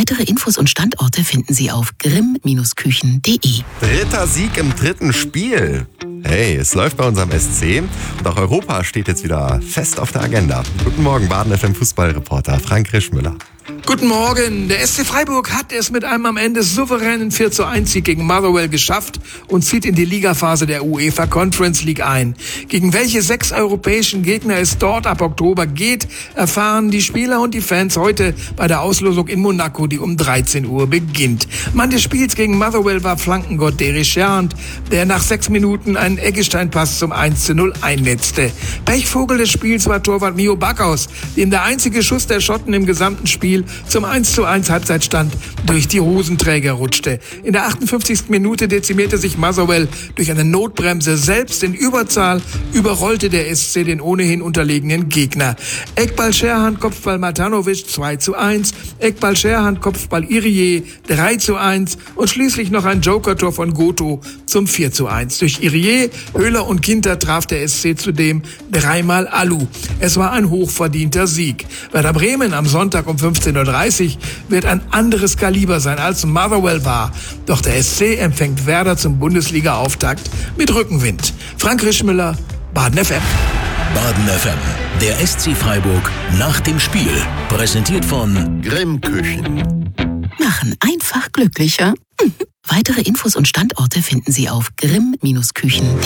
Weitere Infos und Standorte finden Sie auf grimm-küchen.de. Dritter Sieg im dritten Spiel. Hey, es läuft bei unserem SC und auch Europa steht jetzt wieder fest auf der Agenda. Guten Morgen, Baden FM Fußballreporter Frank Rischmüller. Guten Morgen. Der SC Freiburg hat es mit einem am Ende souveränen 4:1 Sieg gegen Motherwell geschafft und zieht in die Ligaphase der UEFA Conference League ein. Gegen welche 6 europäischen Gegner es dort ab Oktober geht, erfahren die Spieler und die Fans heute bei der Auslosung in Monaco, die um 13 Uhr beginnt. Mann des Spiels gegen Motherwell war Flankengott Derek Scherhand, der nach 6 Minuten einen Eggestein-Pass zum 1:0 einnetzte. Pechvogel des Spiels war Torwart Mio Backhaus, dem der einzige Schuss der Schotten im gesamten Spiel zum 1:1 Halbzeitstand durch die Hosenträger rutschte. In der 58. Minute dezimierte sich Motherwell durch eine Notbremse selbst in Überzahl, überrollte der SC den ohnehin unterlegenen Gegner. Eckball Scherhand, Kopfball Matanovic 2:1, Eckball Scherhand, Kopfball Irie 3:1 und schließlich noch ein Joker-Tor von Goto zum 4:1. Durch Irie, Höhler und Ginter traf der SC zudem 3-mal Alu. Es war ein hochverdienter Sieg. Werder Bremen am Sonntag um 15:30 wird ein anderes Kaliber sein, als Motherwell war. Doch der SC empfängt Werder zum Bundesliga-Auftakt mit Rückenwind. Frank Rischmüller, Baden FM. Baden FM, der SC Freiburg nach dem Spiel. Präsentiert von Grimm Küchen. Machen einfach glücklicher. Weitere Infos und Standorte finden Sie auf grimm-küchen.de.